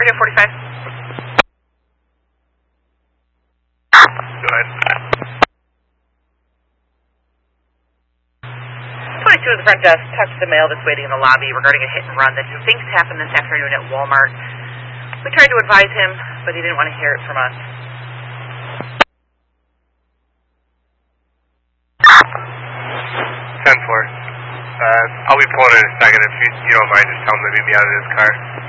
Radio 45. Go ahead. 22 of the front desk, touched the male that's waiting in the lobby regarding a hit and run that he thinks happened this afternoon at Walmart. We tried to advise him, but he didn't want to hear it from us. 10-4. I'll be pulling in a second. If you don't mind, just tell him to meet me out of his car.